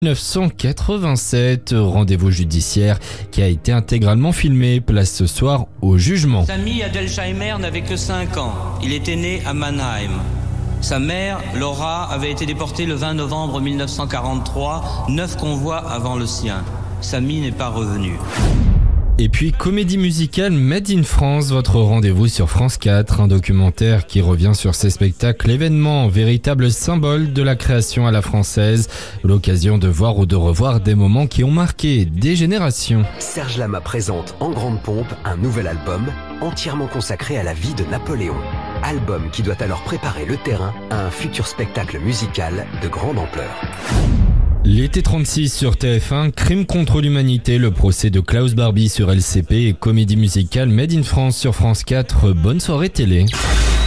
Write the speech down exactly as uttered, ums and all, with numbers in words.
mille neuf cent quatre-vingt-sept, rendez-vous judiciaire qui a été intégralement filmé, place ce soir au jugement. Sami Adelsheimer n'avait que cinq ans, il était né à Mannheim. Sa mère, Laura, avait été déportée le vingt novembre mille neuf cent quarante-trois, neuf convois avant le sien. Sami n'est pas revenu. Et puis comédie musicale Made in France, votre rendez-vous sur France quatre, un documentaire qui revient sur ces spectacles événements, véritable symbole de la création à la française, l'occasion de voir ou de revoir des moments qui ont marqué des générations. Serge Lama présente en grande pompe un nouvel album entièrement consacré à la vie de Napoléon. Album qui doit alors préparer le terrain à un futur spectacle musical de grande ampleur. L'été trente-six sur T F un, Crime contre l'humanité, le procès de Klaus Barbie sur L C P et comédie musicale Made in France sur France quatre. Bonne soirée télé.